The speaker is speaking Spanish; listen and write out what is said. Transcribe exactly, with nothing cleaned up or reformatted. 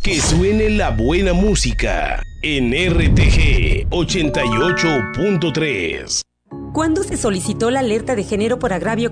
Que suene la buena música en R T G ochenta y ocho punto tres. ¿Cuándo se solicitó la alerta de género por agravio